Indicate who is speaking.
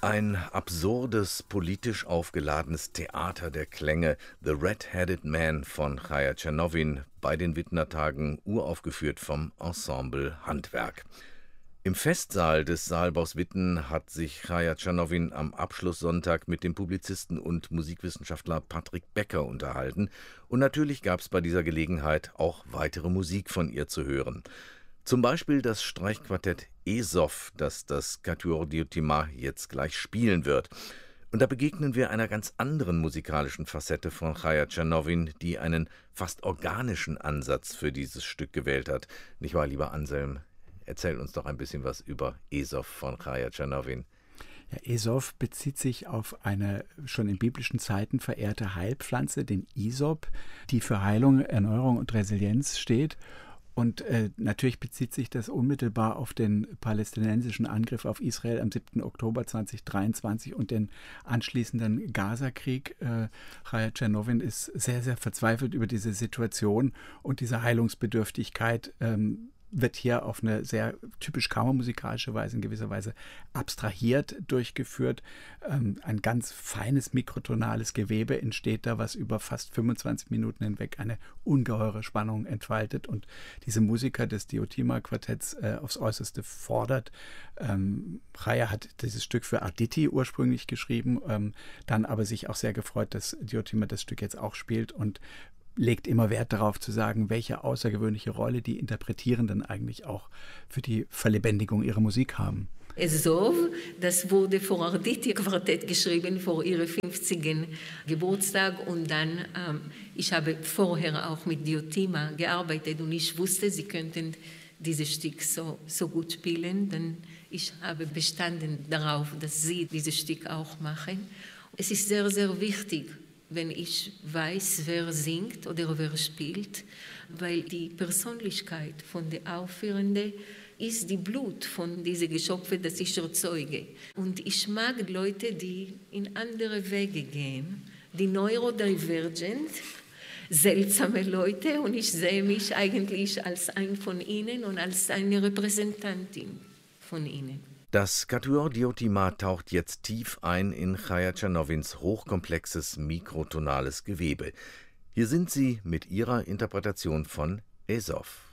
Speaker 1: Ein absurdes, politisch aufgeladenes Theater der Klänge, The Red-Headed Man von Chaya Tschernowin, bei den Wittner-Tagen uraufgeführt vom Ensemble Handwerk. Im Festsaal des Saalbaus Witten hat sich Chaya Tschernowin am Abschlusssonntag mit dem Publizisten und Musikwissenschaftler Patrick Becker unterhalten, und natürlich gab es bei dieser Gelegenheit auch weitere Musik von ihr zu hören. Zum Beispiel das Streichquartett Esof, das das Quatuor Diotima jetzt gleich spielen wird. Und da begegnen wir einer ganz anderen musikalischen Facette von Chaya Tschernowin, die einen fast organischen Ansatz für dieses Stück gewählt hat. Nicht wahr, lieber Anselm? Erzähl uns doch ein bisschen was über Esof von Chaya Tschernowin.
Speaker 2: Ja, Esof bezieht sich auf eine schon in biblischen Zeiten verehrte Heilpflanze, den Isop, die für Heilung, Erneuerung und Resilienz steht. Und natürlich bezieht sich das unmittelbar auf den palästinensischen Angriff auf Israel am 7. Oktober 2023 und den anschließenden Gaza-Krieg. Chaya Tschernowin ist sehr, sehr verzweifelt über diese Situation und diese Heilungsbedürftigkeit wird hier auf eine sehr typisch kammermusikalische Weise, in gewisser Weise abstrahiert durchgeführt. Ein ganz feines mikrotonales Gewebe entsteht da, was über fast 25 Minuten hinweg eine ungeheure Spannung entfaltet und diese Musiker des Diotima-Quartetts aufs Äußerste fordert. Chaya hat dieses Stück für Arditi ursprünglich geschrieben, dann aber sich auch sehr gefreut, dass Diotima das Stück jetzt auch spielt und legt immer Wert darauf zu sagen, welche außergewöhnliche Rolle die Interpretierenden eigentlich auch für die Verlebendigung ihrer Musik haben.
Speaker 3: Esof, das wurde vor Arditi-Quartett geschrieben, vor ihrem 50. Geburtstag. Und dann, ich habe vorher auch mit Diotima gearbeitet und ich wusste, sie könnten dieses Stück so gut spielen. Dann ich habe bestanden darauf, dass sie dieses Stück auch machen. Es ist sehr, sehr wichtig, wenn ich weiß, wer singt oder wer spielt, weil die Persönlichkeit von der Aufführenden ist die Blut von diesen Geschöpfen, das ich erzeuge. Und ich mag Leute, die in andere Wege gehen, die neurodivergent, seltsame Leute, und ich sehe mich eigentlich als ein von ihnen und als eine Repräsentantin von ihnen.
Speaker 1: Das Quatuor Diotima taucht jetzt tief ein in Chaya Tschernowins hochkomplexes mikrotonales Gewebe. Hier sind sie mit ihrer Interpretation von Esof.